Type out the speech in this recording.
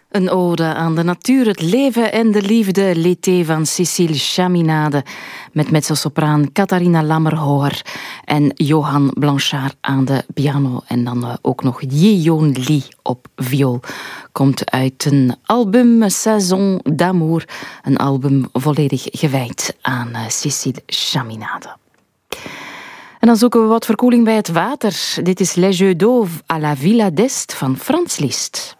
Een ode aan de natuur, het leven en de liefde. L'été van Cécile Chaminade. Met mezzosopraan Catharina Lammerhauer en Johan Blanchard aan de piano. En dan ook nog Yeon Lee op viool. Komt uit een album Saison d'amour. Een album volledig gewijd aan Cécile Chaminade. En dan zoeken we wat verkoeling bij het water. Dit is Les Jeux d'eau à la Villa d'Est van Franz Liszt.